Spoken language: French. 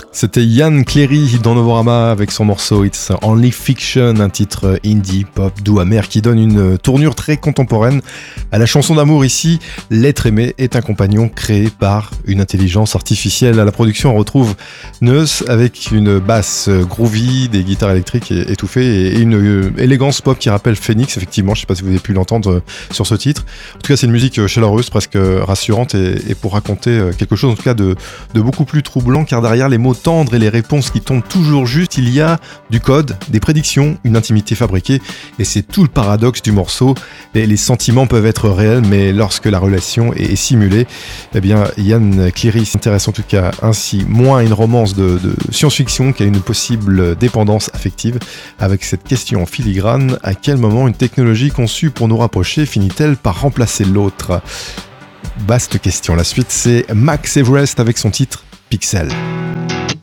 C'était Ian Cleary dans Novorama avec son morceau It's Only Fiction, un titre indie pop doux amer qui donne une tournure très contemporaine à la chanson d'amour. Ici, l'être aimé est un compagnon créé par une intelligence artificielle. À la production, on retrouve Neus avec une basse groovy, des guitares électriques étouffées et une élégance pop qui rappelle Phoenix. Effectivement, je ne sais pas si vous avez pu l'entendre sur ce titre. En tout cas, c'est une musique chaleureuse, presque rassurante et pour raconter quelque chose en tout cas de beaucoup plus troublant, car derrière les mots tendres et les réponses qui tombent toujours juste, il y a du code, des prédictions, une intimité fabriquée, et c'est tout le paradoxe du morceau. Les sentiments peuvent être réels, mais lorsque la relation est simulée, eh bien Ian Cleary s'intéresse en tout cas ainsi moins à une romance de science-fiction qu'à une possible dépendance affective, avec cette question en filigrane: à quel moment une technologie conçue pour nous rapprocher finit-elle par remplacer l'autre? Vaste question. La suite, c'est Max Everest avec son titre Pixel.